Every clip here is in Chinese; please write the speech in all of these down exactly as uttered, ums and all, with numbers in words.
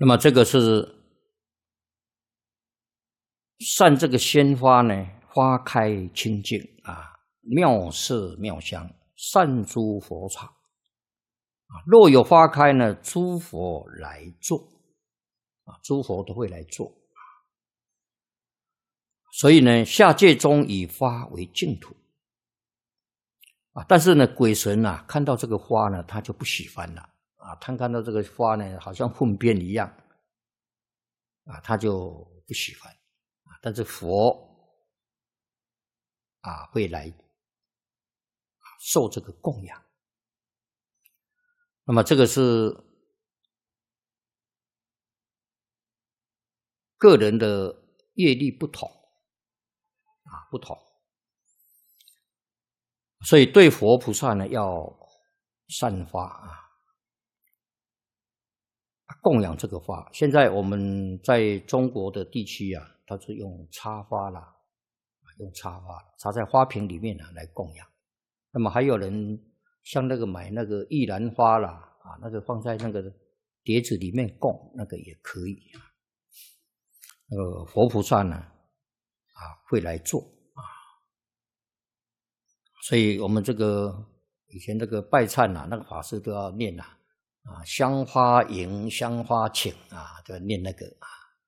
那么这个是散这个鲜花呢，花开清净啊，妙色妙香，散诸佛场啊。若有花开呢，诸佛来坐啊，诸佛都会来坐。所以呢，下界中以花为净土啊。但是呢，鬼神啊，看到这个花呢，他就不喜欢了啊。他看到这个花呢，好像粪便一样啊，他就不喜欢。但是佛啊会来受这个供养。那么这个是个人的业力不同啊，不同。所以对佛菩萨呢，要散花啊，供养这个花。现在我们在中国的地区啊，它是用插花啦，用插花插在花瓶里面啊来供养。那么还有人像那个买那个玉兰花啦啊，那个放在那个碟子里面供，那个也可以啊。那个佛菩萨呢啊会来做啊，所以我们这个以前那个拜忏啊，那个法师都要念啊啊，香花迎，香花请啊，就要念那个啊。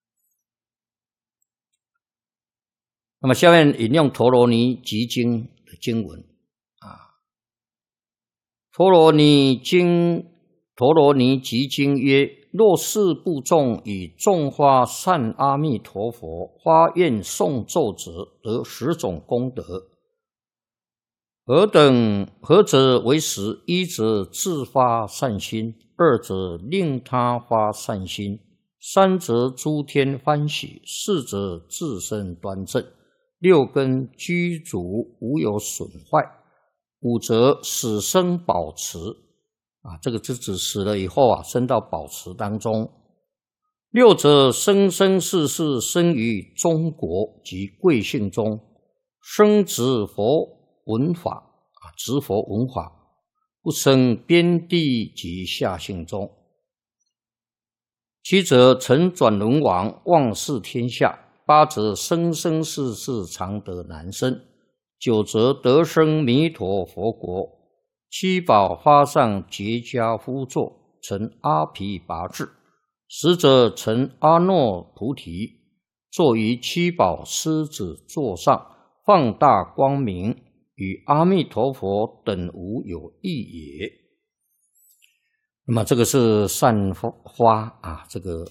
那么下面引用陀罗尼集经的经文啊，陀罗尼经陀罗尼集经曰：若是部众以种花散阿弥陀佛花愿诵咒者，得十种功德。何等何者为十？一则自发善心，二则令他发善心，三则诸天欢喜，四则自身端正，六根具足无有损坏，五则死生保持啊，这个是指死了以后啊，生到保持当中。六则生生世世生于中国及贵姓中，生殖佛闻法啊，执佛闻法，不生边地及下姓中。七则曾转轮王，望视天下。八则生生世世常得男生。九则得生弥陀佛国。七宝花上结跏趺坐，成阿毗跋致。十则成阿耨菩提，坐于七宝狮子座上，放大光明，与阿弥陀佛等无有异也。那么这个是散花啊，这个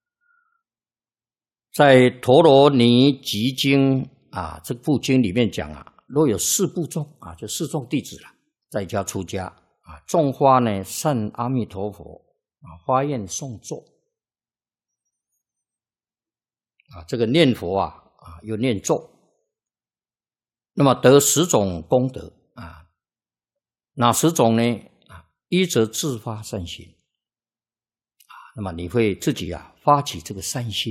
在陀罗尼集经啊这部经里面讲啊，若有四部众啊，就四众弟子了，在家出家啊，种花呢散阿弥陀佛啊，花愿诵咒啊，这个念佛啊啊又念咒，那么得十种功德啊，哪十种呢？啊，一则自发善心啊，那么你会自己啊发起这个善心，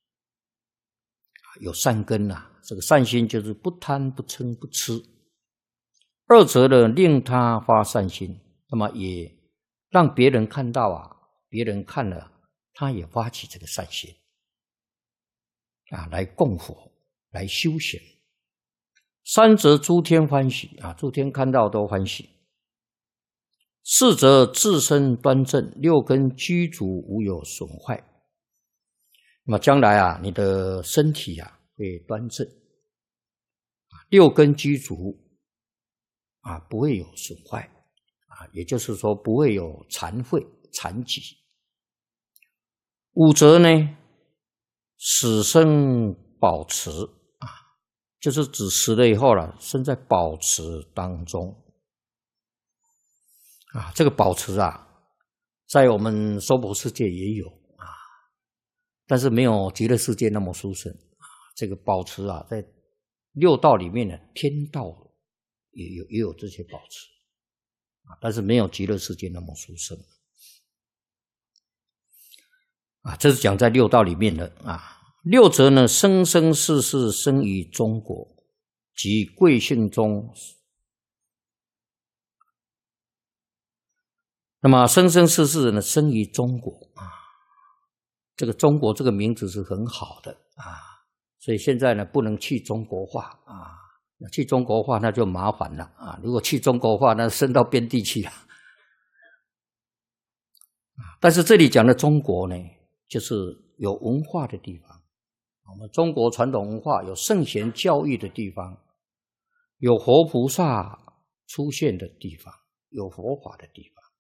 有善根啊，这个善心就是不贪不嗔不痴。二则呢，令他发善心，那么也让别人看到啊，别人看了他也发起这个善心啊，来供佛，来修行。三则诸天欢喜啊，诸天看到都欢喜。四则自身端正，六根具足无有损坏。那么将来啊，你的身体啊会端正，六根具足啊，不会有损坏啊，也就是说不会有残废、残疾。五则呢，死生保持啊，就是指死了以后了，身在保持当中啊。这个保持啊，在我们娑婆世界也有啊，但是没有极乐世界那么殊胜啊。这个保持啊，在六道里面呢，天道也有也有这些保持啊，但是没有极乐世界那么殊胜啊。这是讲在六道里面的啊。六则呢，生生世世生于中国及贵姓中。那么生生世世呢，生于中国啊， 这个中国这个名字是很好的啊，所以现在呢不能去中国化啊，去中国化那就麻烦了啊，如果去中国化那升到边地去了。但是这里讲的中国呢，就是有文化的地方，我们中国传统文化有圣贤教育的地方，有活菩萨出现的地方，有佛法的地方。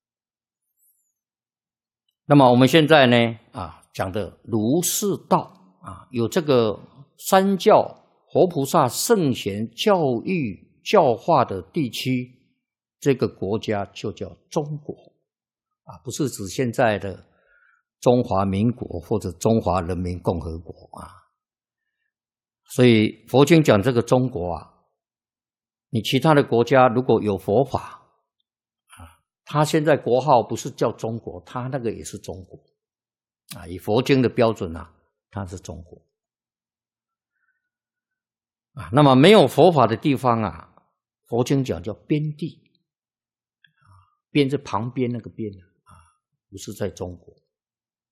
那么我们现在呢啊讲的儒释道啊，有这个三教活菩萨圣贤教育教化的地区，这个国家就叫中国啊，不是指现在的中华民国或者中华人民共和国啊。所以佛经讲这个中国啊，你其他的国家如果有佛法啊，他现在国号不是叫中国，他那个也是中国啊，以佛经的标准啊，它是中国啊。那么没有佛法的地方啊，佛经讲叫边地啊，边是旁边那个边啊，不是在中国。